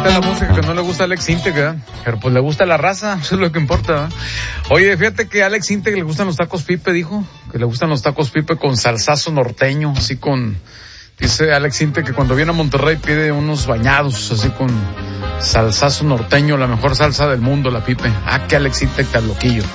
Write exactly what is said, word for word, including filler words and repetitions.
gusta la música, que no le gusta a Alex Intec, ¿verdad? Pero pues le gusta la raza, eso es lo que importa, ¿verdad? Oye, fíjate que a Alex Intec le gustan los tacos pipe, dijo, que le gustan los tacos pipe con salsazo norteño, así con, dice Alex Intec que cuando viene a Monterrey pide unos bañados, así con salsazo norteño, la mejor salsa del mundo, la pipe. Ah, que Alex Intec tan loquillo.